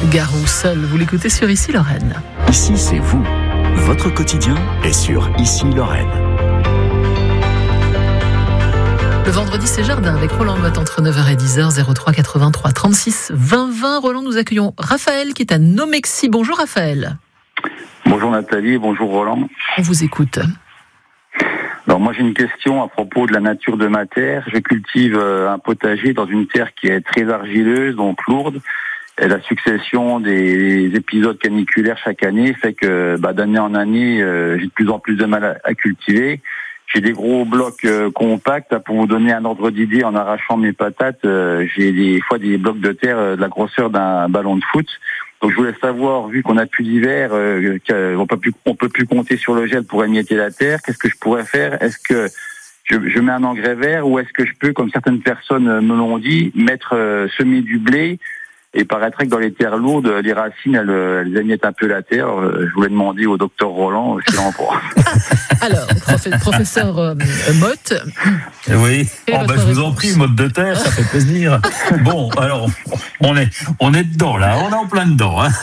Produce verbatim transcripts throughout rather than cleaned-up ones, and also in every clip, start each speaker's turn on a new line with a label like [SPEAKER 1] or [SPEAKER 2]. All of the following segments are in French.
[SPEAKER 1] Garou, seul, vous l'écoutez sur Ici Lorraine.
[SPEAKER 2] Ici, c'est vous. Votre quotidien est sur Ici Lorraine.
[SPEAKER 1] Le vendredi, c'est Jardin avec Roland Motte entre neuf heures et dix heures, zéro trois quatre-vingt-trois trente-six vingt vingt. Roland, nous accueillons Raphaël qui est à Nomexy. Bonjour Raphaël.
[SPEAKER 3] Bonjour Nathalie, bonjour Roland.
[SPEAKER 1] On vous écoute.
[SPEAKER 3] Alors moi j'ai une question à propos de la nature de ma terre. Je cultive un potager dans une terre qui est très argileuse, donc lourde. Et la succession des épisodes caniculaires chaque année fait que bah, d'année en année, euh, j'ai de plus en plus de mal à, à cultiver. J'ai des gros blocs euh, compacts. Pour vous donner un ordre d'idée, en arrachant mes patates, euh, j'ai des fois des blocs de terre euh, de la grosseur d'un ballon de foot. Donc je voulais savoir, vu qu'on a plus d'hiver, euh, qu'on peut plus, on peut plus compter sur le gel pour émietter la terre, qu'est-ce que je pourrais faire? Est-ce que je, je mets un engrais vert ou est-ce que je peux, comme certaines personnes me l'ont dit, mettre euh, semer du blé? Et paraîtrait que dans les terres lourdes, les racines, elles, elles émiettent un peu la terre. Je voulais demander au docteur Roland ce qu'il en pense.
[SPEAKER 1] Alors, prof, professeur euh, Motte.
[SPEAKER 4] Oui, oh, bah, je vous en prie, Motte de terre, ça fait plaisir. Bon, alors, on est, on est dedans, là, on est en plein dedans. Hein.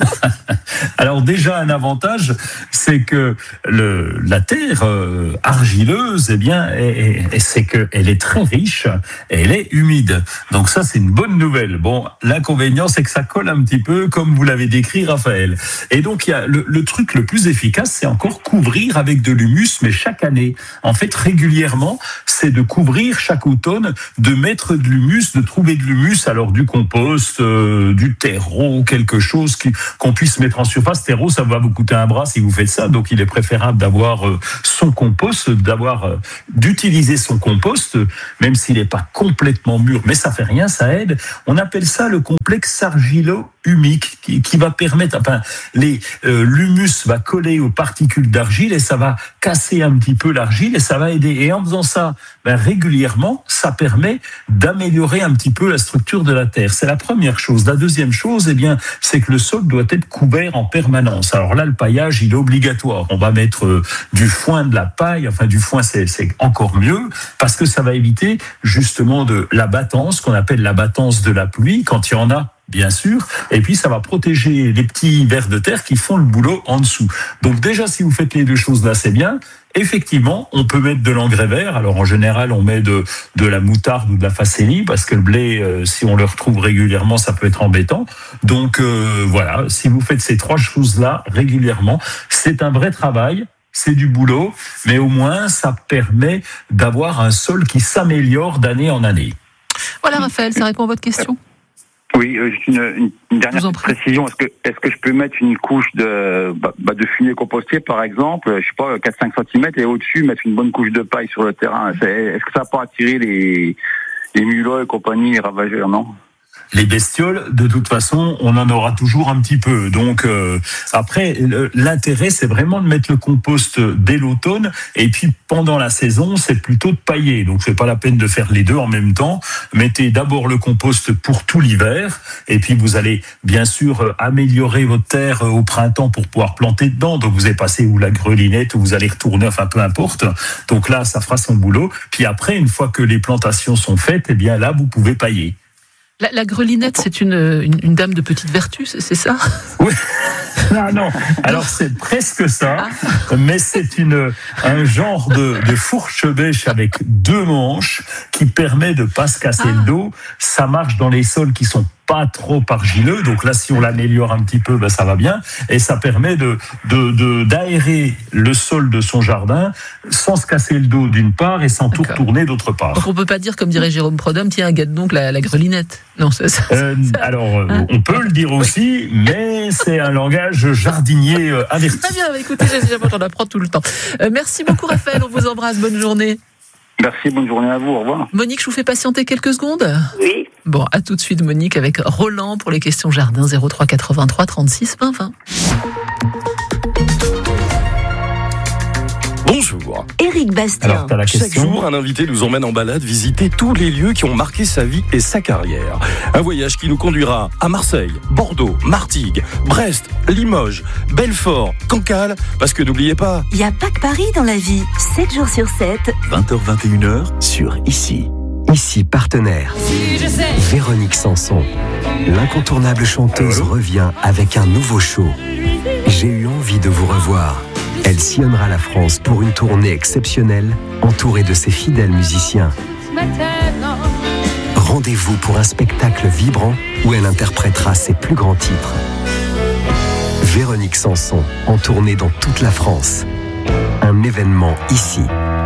[SPEAKER 4] Alors déjà, un avantage, c'est que le, la terre euh, argileuse, eh bien, est, est, c'est qu'elle est très riche et elle est humide. Donc ça, c'est une bonne nouvelle. Bon, l'inconvénient, c'est que ça colle un petit peu, comme vous l'avez décrit, Raphaël. Et donc, il y a le, le truc le plus efficace, c'est encore couvrir avec de l'humus, mais chaque année. En fait, régulièrement, c'est de couvrir chaque automne, de mettre de l'humus, de trouver de l'humus, alors du compost, euh, du terreau, quelque chose qui, qu'on puisse mettre en surface. Terreau, ça va vous coûter un bras si vous faites ça, donc il est préférable d'avoir euh, son compost, d'avoir euh, d'utiliser son compost, même s'il n'est pas complètement mûr, mais ça fait rien, ça aide. On appelle ça le complexe argilo-humique qui, qui va permettre, enfin, les, euh, l'humus va coller aux particules d'argile et ça va casser un petit peu l'argile et ça va aider. Et en faisant ça, ben, régulièrement, ça permet d'améliorer un petit peu la structure de la terre. C'est la première chose. La deuxième chose, eh bien, c'est que le sol doit être couvert en permanence. Alors là, le paillage, il est obligatoire. On va mettre euh, du foin, de la paille, enfin du foin, c'est, c'est encore mieux parce que ça va éviter justement de l'abattance, qu'on appelle l'abattance de la pluie, quand il y en a, bien sûr, et puis ça va protéger les petits vers de terre qui font le boulot en dessous. Donc déjà, si vous faites les deux choses là, c'est bien. Effectivement, on peut mettre de l'engrais vert. Alors en général, on met de, de la moutarde ou de la facélie parce que le blé, euh, si on le retrouve régulièrement, ça peut être embêtant. Donc euh, voilà, si vous faites ces trois choses-là régulièrement, c'est un vrai travail. C'est du boulot, mais au moins ça permet d'avoir un sol qui s'améliore d'année en année.
[SPEAKER 1] Voilà Raphaël, ça répond à votre question.
[SPEAKER 3] Oui, euh, juste une, une, une dernière précision. Est-ce que, est-ce que je peux mettre une couche de, bah, de fumier composté, par exemple, je sais pas, quatre à cinq centimètres, et au-dessus, mettre une bonne couche de paille sur le terrain? C'est, est-ce que ça va pas attirer les, les mulots et compagnie, les ravageurs, non?
[SPEAKER 4] Les bestioles, de toute façon, on en aura toujours un petit peu. Donc euh, après, l'intérêt, c'est vraiment de mettre le compost dès l'automne. Et puis pendant la saison, c'est plutôt de pailler. Donc c'est pas la peine de faire les deux en même temps. Mettez d'abord le compost pour tout l'hiver. Et puis vous allez bien sûr améliorer votre terre au printemps pour pouvoir planter dedans. Donc vous allez passer ou la grelinette ou vous allez retourner, enfin peu importe. Donc là, ça fera son boulot. Puis après, une fois que les plantations sont faites, eh bien là, vous pouvez pailler.
[SPEAKER 1] La, la grelinette, c'est une, une, une dame de petite vertu, c'est, c'est ça?
[SPEAKER 4] Oui. Non, non. Alors c'est presque ça, ah. mais c'est une un genre de, de fourche bêche avec deux manches qui permet de pas se casser ah. le dos. Ça marche dans les sols qui sont pas trop argileux, donc là si on l'améliore un petit peu, ben ça va bien, et ça permet de, de, de d'aérer le sol de son jardin sans se casser le dos d'une part et sans D'accord. tout retourner d'autre part.
[SPEAKER 1] Donc on peut pas dire comme dirait Jérôme Prodhomme, tiens, gâte donc la, la grelinette. Non, c'est ça.
[SPEAKER 4] Euh, alors hein on peut le dire aussi, mais c'est un langage jardinier euh, averti.
[SPEAKER 1] Très bien, écoutez, j'en apprends tout le temps. Euh, merci beaucoup Raphaël, on vous embrasse, bonne journée.
[SPEAKER 3] Merci, bonne journée à vous, au revoir.
[SPEAKER 1] Monique, je vous fais patienter quelques secondes?
[SPEAKER 5] Oui.
[SPEAKER 1] Bon, à tout de suite Monique avec Roland pour les questions jardin, zéro trois quatre-vingt-trois trente-six vingt vingt.
[SPEAKER 6] Bonjour.
[SPEAKER 5] Éric Bastien.
[SPEAKER 4] Alors, t'as la question.
[SPEAKER 6] Chaque jour, un invité nous emmène en balade visiter tous les lieux qui ont marqué sa vie et sa carrière. Un voyage qui nous conduira à Marseille, Bordeaux, Martigues, Brest, Limoges, Belfort, Cancale, parce que n'oubliez pas...
[SPEAKER 5] Il n'y a pas que Paris dans la vie. sept jours sur sept.
[SPEAKER 2] vingt heures vingt et une heures sur Ici. Ici partenaire. Si je sais. Véronique Sanson.
[SPEAKER 7] L'incontournable chanteuse revient avec un nouveau show. J'ai eu envie de vous revoir. Elle sillonnera la France pour une tournée exceptionnelle, entourée de ses fidèles musiciens. Rendez-vous pour un spectacle vibrant où elle interprétera ses plus grands titres. Véronique Sanson, en tournée dans toute la France. Un événement ici.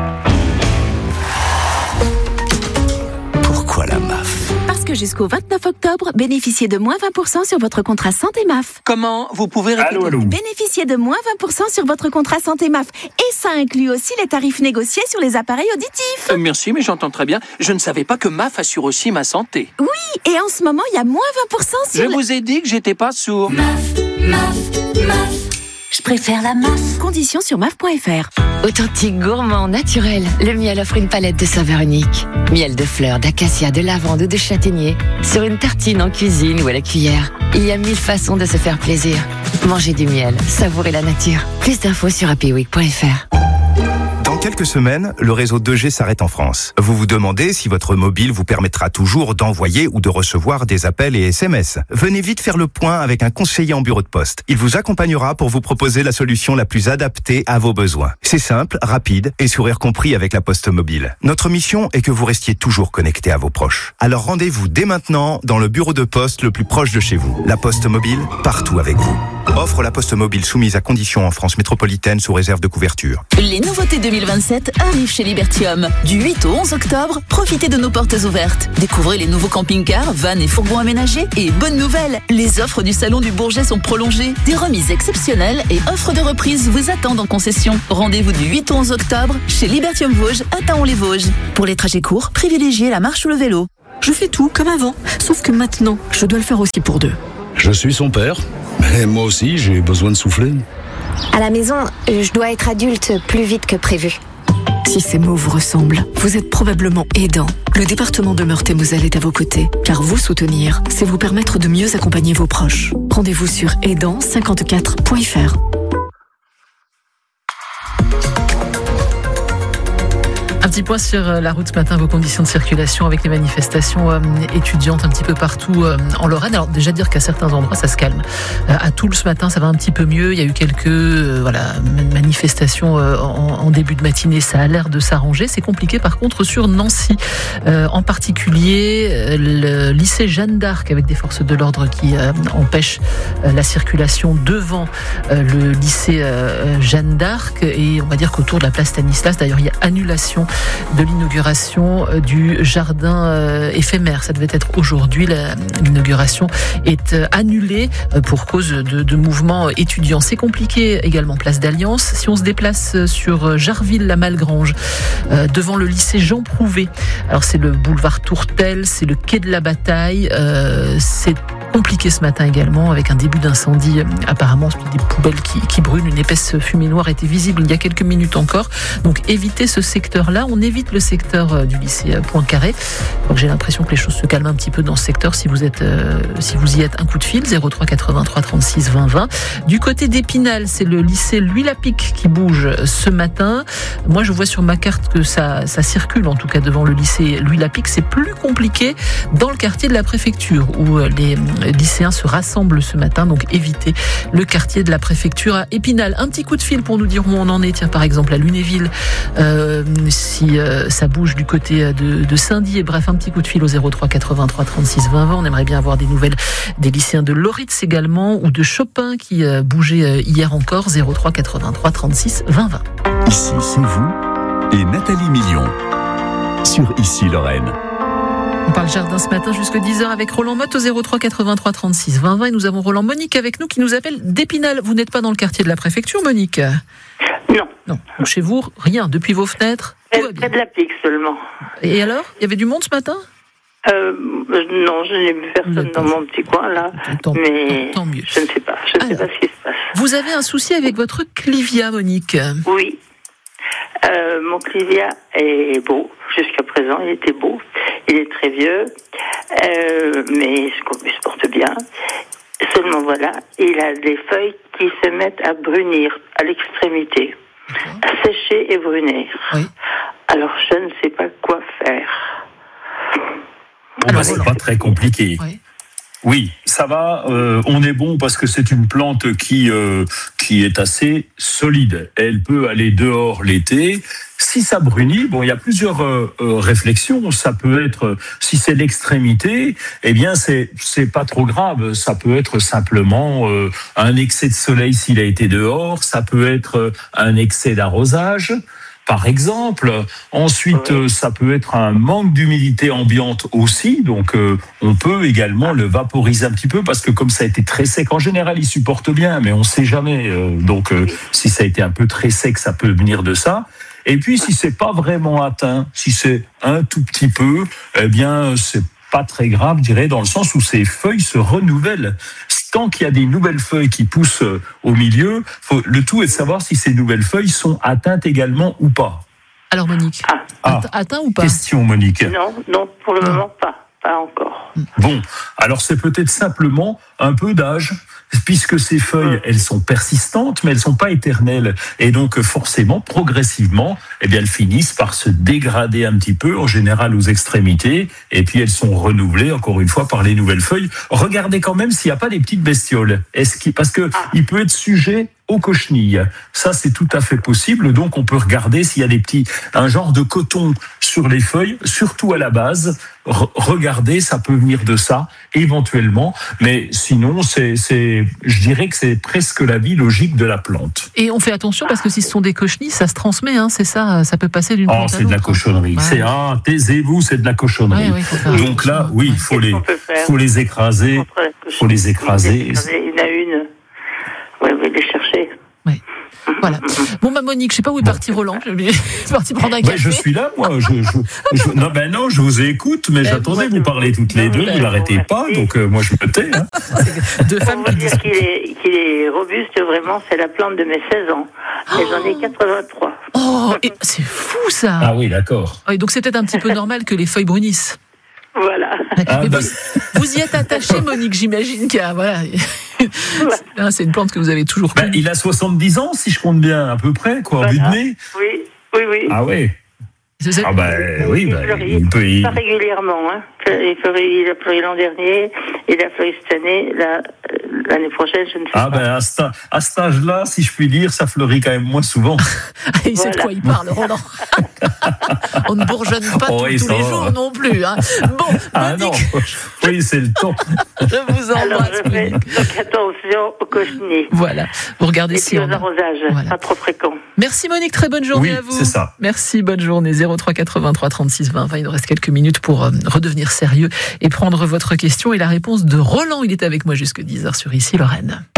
[SPEAKER 7] Pourquoi la M A F ?
[SPEAKER 5] Parce que jusqu'au vingt-neuf octobre, bénéficiez de moins vingt pour cent sur votre contrat santé M A F.
[SPEAKER 8] Comment ? Vous pouvez répéter ?
[SPEAKER 4] Allô, allô.
[SPEAKER 5] Bénéficiez de moins vingt pour cent sur votre contrat santé M A F. Et ça inclut aussi les tarifs négociés sur les appareils auditifs.
[SPEAKER 8] Euh, merci, mais j'entends très bien. Je ne savais pas que M A F assure aussi ma santé.
[SPEAKER 5] Oui, et en ce moment, il y a moins vingt pour cent sur
[SPEAKER 8] Je
[SPEAKER 5] le...
[SPEAKER 8] vous ai dit que j'étais pas sourd.
[SPEAKER 5] M A F, M A F, M A F. Je préfère la M A F. Conditions sur M A F point F R.
[SPEAKER 9] Authentique, gourmand, naturel, le miel offre une palette de saveurs uniques. Miel de fleurs, d'acacia, de lavande ou de châtaignier. Sur une tartine, en cuisine ou à la cuillère. Il y a mille façons de se faire plaisir. Mangez du miel, savourez la nature. Plus d'infos sur happy week point F R.
[SPEAKER 10] Dans quelques semaines, le réseau deux G s'arrête en France. Vous vous demandez si votre mobile vous permettra toujours d'envoyer ou de recevoir des appels et S M S. Venez vite faire le point avec un conseiller en bureau de poste. Il vous accompagnera pour vous proposer la solution la plus adaptée à vos besoins. C'est simple, rapide et sourire compris avec la Poste Mobile. Notre mission est que vous restiez toujours connecté à vos proches. Alors rendez-vous dès maintenant dans le bureau de poste le plus proche de chez vous. La Poste Mobile, partout avec vous. Offre la Poste Mobile soumise à conditions en France métropolitaine sous réserve de couverture.
[SPEAKER 11] Les nouveautés deux mille vingt-sept arrivent chez Libertium. Du huit au onze octobre, profitez de nos portes ouvertes. Découvrez les nouveaux camping-cars, vannes et fourgons aménagés. Et bonne nouvelle, les offres du Salon du Bourget sont prolongées. Des remises exceptionnelles et offres de reprise vous attendent en concession. Rendez-vous du huit au onze octobre chez Libertium Vosges à Taon-les-Vosges. Pour les trajets courts, privilégiez la marche ou le vélo.
[SPEAKER 12] Je fais tout comme avant, sauf que maintenant, je dois le faire aussi pour deux.
[SPEAKER 13] Je suis son père, et moi aussi j'ai besoin de souffler.
[SPEAKER 14] À la maison, je dois être adulte plus vite que prévu.
[SPEAKER 12] Si ces mots vous ressemblent, vous êtes probablement aidant. Le département de Meurthe-et-Moselle est à vos côtés, car vous soutenir, c'est vous permettre de mieux accompagner vos proches. Rendez-vous sur aidant cinquante-quatre point F R.
[SPEAKER 1] Un petit point sur la route ce matin, vos conditions de circulation avec les manifestations euh, étudiantes un petit peu partout euh, en Lorraine. Alors déjà dire qu'à certains endroits ça se calme. Euh, à Toul ce matin ça va un petit peu mieux. Il y a eu quelques euh, voilà, manifestations euh, en, en début de matinée. Ça a l'air de s'arranger. C'est compliqué par contre sur Nancy. Euh, en particulier euh, le lycée Jeanne d'Arc avec des forces de l'ordre qui euh, empêchent euh, la circulation devant euh, le lycée euh, Jeanne d'Arc. Et on va dire qu'autour de la place Stanislas, d'ailleurs il y a annulation de l'inauguration du jardin euh, éphémère. Ça devait être aujourd'hui. La, l'inauguration est euh, annulée euh, pour cause de, de mouvements étudiants. C'est compliqué également place d'Alliance. Si on se déplace sur Jarville-la-Malgrange, euh, devant le lycée Jean Prouvé, alors c'est le boulevard Tourtel, c'est le quai de la Bataille. Euh, c'est compliqué ce matin également avec un début d'incendie. Apparemment, des poubelles qui, qui brûlent. Une épaisse fumée noire était visible il y a quelques minutes encore. Donc évitez ce secteur-là. On évite le secteur du lycée Poincaré. Donc j'ai l'impression que les choses se calment un petit peu dans ce secteur. Si vous êtes, euh, si vous y êtes, un coup de fil zéro trois quatre-vingt-trois trente-six vingt vingt. Du côté d'Épinal, c'est le lycée Louis-Lapic qui bouge ce matin. Moi, je vois sur ma carte que ça, ça circule en tout cas devant le lycée Louis-Lapic. C'est plus compliqué dans le quartier de la préfecture où les lycéens se rassemblent ce matin. Donc évitez le quartier de la préfecture à Épinal. Un petit coup de fil pour nous dire où on en est. Tiens, par exemple à Lunéville. Euh, si euh, ça bouge du côté de, de Saint-Dié. Bref, un petit coup de fil au zéro trois quatre-vingt-trois trente-six vingt vingt. On aimerait bien avoir des nouvelles des lycéens de Loritz également ou de Chopin qui euh, bougeaient euh, hier encore. zéro trois quatre-vingt-trois trente-six vingt vingt.
[SPEAKER 2] Ici, c'est vous et Nathalie Million sur Ici Lorraine.
[SPEAKER 1] On parle jardin ce matin jusqu'à dix heures avec Roland Motte au zéro trois quatre-vingt-trois trente-six vingt vingt. Et nous avons Roland Monique avec nous qui nous appelle d'Épinal. Vous n'êtes pas dans le quartier de la préfecture, Monique ?
[SPEAKER 15] Non.
[SPEAKER 1] Non. Donc chez vous, rien. Depuis vos fenêtres, tout va bien.
[SPEAKER 15] Près de la pique seulement.
[SPEAKER 1] Et alors, il y avait du monde ce matin ?
[SPEAKER 15] euh, Non, je n'ai vu personne dans mon petit coin là.
[SPEAKER 1] Tant,
[SPEAKER 15] mais
[SPEAKER 1] tant mieux.
[SPEAKER 15] Je ne sais pas. Je ne alors, sais pas ce qui se passe.
[SPEAKER 1] Vous avez un souci avec votre Clivia, Monique ?
[SPEAKER 15] Oui. Euh, mon Clivia est beau. Jusqu'à présent, il était beau. Il est très vieux, euh, mais il se porte bien. Seulement voilà, il a des feuilles qui se mettent à brunir à l'extrémité, okay. à sécher et brunir.
[SPEAKER 1] Oui.
[SPEAKER 15] Alors je ne sais pas quoi faire.
[SPEAKER 4] Bon, bah, c'est pas très compliqué.
[SPEAKER 1] Oui.
[SPEAKER 4] Oui, ça va. Euh, on est bon parce que c'est une plante qui euh, qui est assez solide. Elle peut aller dehors l'été. Si ça brunit, bon, il y a plusieurs euh, euh, réflexions. Ça peut être, euh, si c'est l'extrémité, eh bien, c'est c'est pas trop grave. Ça peut être simplement euh, un excès de soleil s'il a été dehors. Ça peut être euh, un excès d'arrosage, par exemple. Ensuite, euh, ça peut être un manque d'humidité ambiante aussi. Donc, euh, on peut également le vaporiser un petit peu parce que comme ça a été très sec, en général, il supporte bien, mais on sait jamais. Euh, donc, euh, si ça a été un peu très sec, ça peut venir de ça. Et puis, si c'est pas vraiment atteint, si c'est un tout petit peu, eh bien, c'est pas très grave, je dirais, dans le sens où ces feuilles se renouvellent. Tant qu'il y a des nouvelles feuilles qui poussent au milieu, faut, le tout est de savoir si ces nouvelles feuilles sont atteintes également ou pas.
[SPEAKER 1] Alors, Monique,
[SPEAKER 4] ah.
[SPEAKER 1] atteint ou pas?
[SPEAKER 4] Question, Monique.
[SPEAKER 15] Non, non, pour le ah. moment, pas. Pas encore.
[SPEAKER 4] Bon, alors c'est peut-être simplement un peu d'âge, puisque ces feuilles, elles sont persistantes, mais elles sont pas éternelles. Et donc, forcément, progressivement, eh bien, elles finissent par se dégrader un petit peu, en général aux extrémités, et puis elles sont renouvelées, encore une fois, par les nouvelles feuilles. Regardez quand même s'il n'y a pas des petites bestioles. Est-ce qu'il, parce que il peut être sujet aux cochenilles. Ça, c'est tout à fait possible. Donc, on peut regarder s'il y a des petits, un genre de coton sur les feuilles, surtout à la base. Re- regardez, ça peut venir de ça, éventuellement. Mais sinon, c'est, c'est, je dirais que c'est presque la vie logique de la plante.
[SPEAKER 1] Et on fait attention parce que si ce sont des cochenilles, ça se transmet, hein, c'est ça, ça peut passer d'une plante à l'autre.
[SPEAKER 4] Oh, c'est de la cochonnerie. Ouais. C'est, ah, taisez-vous, c'est de la cochonnerie. Ouais, ouais, donc là, oui, il faut les, faut les écraser, faut les écraser.
[SPEAKER 15] Il y en a une. Oui, oui, les chercher.
[SPEAKER 1] Oui. Voilà. Bon, bah, Monique, je sais pas où est parti Roland. Je suis parti prendre un café.
[SPEAKER 4] Ouais, je suis là, moi. Je, je, je, non, ben non, je vous écoute, mais ben, j'attendais, vous parlez toutes les deux, vous n'arrêtez pas, donc euh, moi je me tais. Hein.
[SPEAKER 15] Deux femmes qui dire qu'il est, qu'il est robuste, vraiment, c'est la plante de mes seize ans. Et j'en ai quatre-vingt-trois.
[SPEAKER 1] Oh, et c'est fou ça.
[SPEAKER 4] Ah oui, d'accord.
[SPEAKER 1] Oui, donc c'est peut-être un petit peu normal que les feuilles brunissent.
[SPEAKER 15] Voilà.
[SPEAKER 1] Ah, bah... vous, vous y êtes attaché, Monique, j'imagine qu'il y a, voilà. C'est une plante que vous avez toujours
[SPEAKER 4] bah, il a soixante-dix ans, si je compte bien, à peu près, quoi, voilà. En vue de nez.
[SPEAKER 15] Oui, oui, oui.
[SPEAKER 4] Ah ouais. Ah bah oui,
[SPEAKER 15] il,
[SPEAKER 4] bah,
[SPEAKER 15] fleurit,
[SPEAKER 4] il peut y...
[SPEAKER 15] pas régulièrement. Hein. Il, fleurit, il a fleuri l'an dernier, il a fleuri cette année, la, l'année prochaine, je ne sais
[SPEAKER 4] ah
[SPEAKER 15] pas.
[SPEAKER 4] Ah ben à, sta, à cet âge-là, si je puis dire, ça fleurit quand même moins souvent.
[SPEAKER 1] Il voilà. sait de quoi il parle, Roland. On ne bourgeonne pas oh, oui, tous les va. jours non plus. Hein. Bon,
[SPEAKER 4] ah Monique... non, oui, c'est le temps.
[SPEAKER 1] Je vous embrasse.
[SPEAKER 15] Alors je fais donc attention aux cochenilles.
[SPEAKER 1] Voilà, vous regardez
[SPEAKER 15] et
[SPEAKER 1] si
[SPEAKER 15] puis
[SPEAKER 1] on
[SPEAKER 15] aux arrosages, voilà. Pas trop fréquents.
[SPEAKER 1] Merci Monique, très bonne journée
[SPEAKER 4] oui,
[SPEAKER 1] à vous.
[SPEAKER 4] C'est ça.
[SPEAKER 1] Merci, bonne journée. zéro trois quatre-vingt-trois trente-six vingt. Il nous reste quelques minutes pour euh, redevenir sérieux et prendre votre question et la réponse de Roland. Il est avec moi jusqu'à dix heures sur Ici Lorraine.